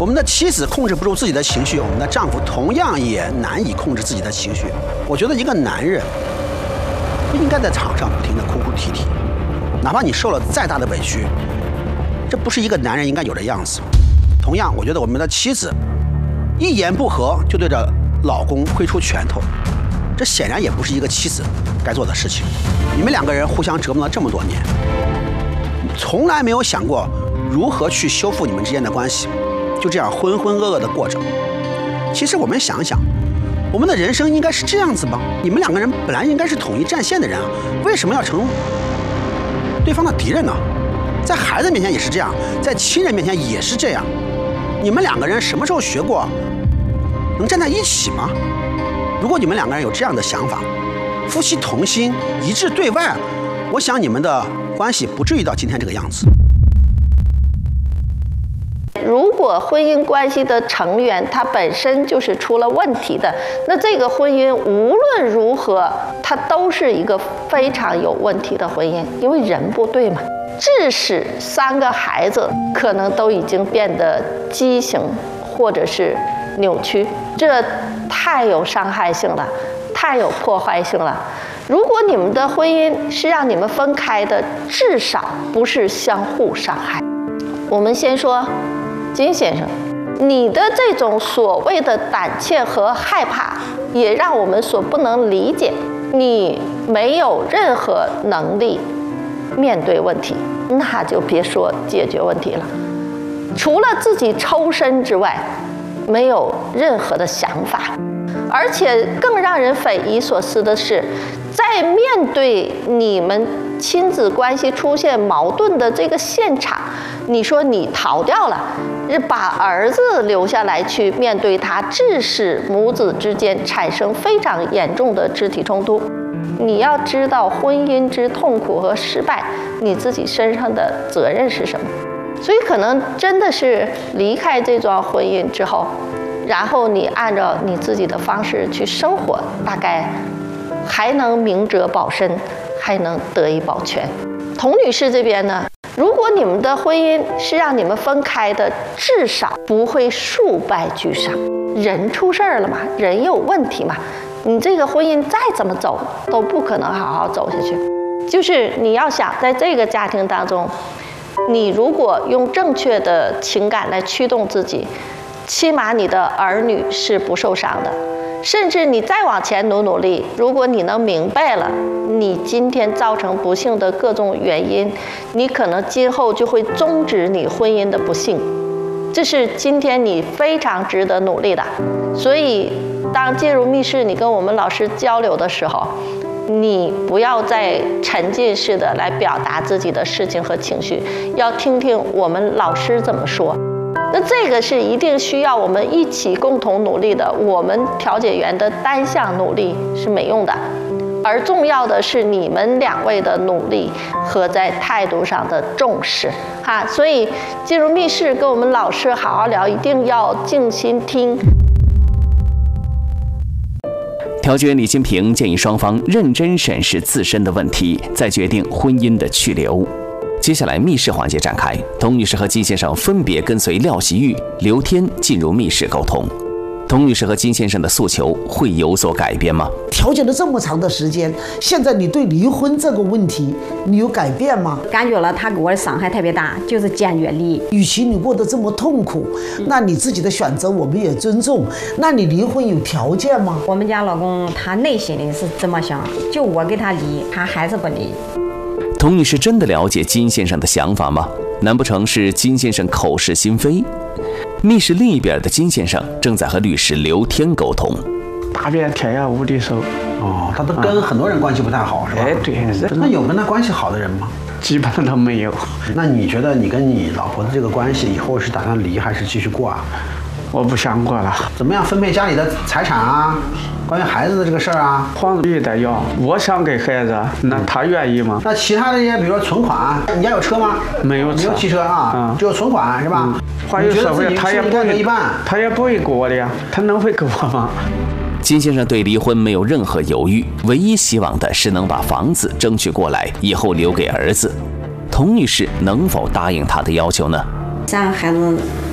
我们的妻子控制不住自己的情绪，我们的丈夫同样也难以控制自己的情绪。我觉得一个男人不应该在场上不停地哭哭啼啼，哪怕你受了再大的委屈，这不是一个男人应该有的样子。同样，我觉得我们的妻子一言不合就对着老公挥出拳头，这显然也不是一个妻子该做的事情。你们两个人互相折磨了这么多年，从来没有想过如何去修复你们之间的关系，就这样浑浑噩噩的过着。其实我们想一想，我们的人生应该是这样子吗？你们两个人本来应该是统一战线的人啊，为什么要成对方的敌人呢？在孩子面前也是这样，在亲人面前也是这样。你们两个人什么时候学过能站在一起吗？如果你们两个人有这样的想法，夫妻同心，一致对外，我想你们的关系不至于到今天这个样子。 如果婚姻关系的成员他本身就是出了问题的，那这个婚姻无论如何，它都是一个非常有问题的婚姻，因为人不对嘛。致使3个孩子可能都已经变得畸形或者是扭曲，这太有伤害性了，太有破坏性了。如果你们的婚姻是让你们分开的，至少不是相互伤害。我们先说金先生，你的这种所谓的胆怯和害怕，也让我们所不能理解，你没有任何能力面对问题，那就别说解决问题了。除了自己抽身之外，没有任何的想法。而且更让人匪夷所思的是，在面对你们亲子关系出现矛盾的这个现场，你说你逃掉了，把儿子留下来去面对他，致使母子之间产生非常严重的肢体冲突。你要知道婚姻之痛苦和失败，你自己身上的责任是什么？所以可能真的是离开这桩婚姻之后，然后你按照你自己的方式去生活，大概还能明哲保身，还能得以保全。童女士这边呢，如果你们的婚姻是让你们分开的，至少不会数败俱伤。人出事儿了嘛，人有问题嘛，你这个婚姻再怎么走都不可能好好走下去。就是你要想在这个家庭当中，你如果用正确的情感来驱动自己，起码你的儿女是不受伤的。甚至你再往前努力，如果你能明白了你今天造成不幸的各种原因，你可能今后就会终止你婚姻的不幸。这是今天你非常值得努力的。所以当进入密室你跟我们老师交流的时候，你不要再沉浸式的来表达自己的事情和情绪，要听听我们老师怎么说。那这个是一定需要我们一起共同努力的，我们调解员的单项努力是没用的，而重要的是你们2位的努力和在态度上的重视哈。所以进入密室跟我们老师好好聊，一定要静心听。 调解员李金平建议双方认真审视自身的问题，再决定婚姻的去留。接下来密室环节展开，童女士和金先生分别跟随廖习玉、刘天进入密室沟通。童女士和金先生的诉求会有所改变吗？ 调解了这么长的时间，现在你对离婚这个问题你有改变吗？ 感觉了他给我的伤害特别大，就是坚决离。 与其你过得这么痛苦，那你自己的选择我们也尊重，那你离婚有条件吗？ 我们家老公他内心里是这么想，就我给他离，他还是不离。 童女士真的了解金先生的想法吗？难不成是金先生口是心非？密室另一边的金先生正在和律师刘天沟通。 大遍天下无敌手。 哦，他都跟很多人关系不太好，是吧？ 哎，对。 那有跟他关系好的人吗？ 基本上都没有。 那你觉得你跟你老婆的这个关系以后是打算离还是继续过啊？ 我不想过了。 怎么样分配家里的财产啊？关于孩子的这个事儿啊？ 房子必须得要。我想给孩子，那他愿意吗？ 那其他的一些，比如说存款，你家有车吗？ 没有车， 没有汽车啊，只有存款是吧？ 环境社会他也不会一半，他也不会给我的呀，他能会给我吗？ 金先生对离婚没有任何犹豫，唯一希望的是能把房子争取过来，以后留给儿子。童女士能否答应他的要求呢？ 3个孩子